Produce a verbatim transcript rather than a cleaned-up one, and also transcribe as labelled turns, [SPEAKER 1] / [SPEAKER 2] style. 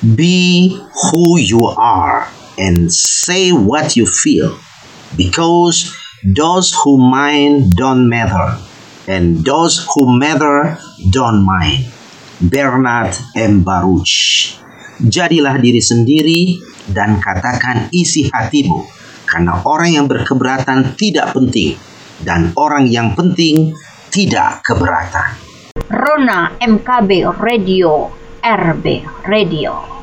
[SPEAKER 1] Be who you are and say what you feel, because those who mind don't matter, and those who matter don't mind. Bernard M. Baruch. Jadilah diri sendiri dan katakan isi hatimu, karena orang yang berkeberatan tidak penting, dan orang yang penting tidak keberatan.
[SPEAKER 2] Rona M K B Radio, R B Radio.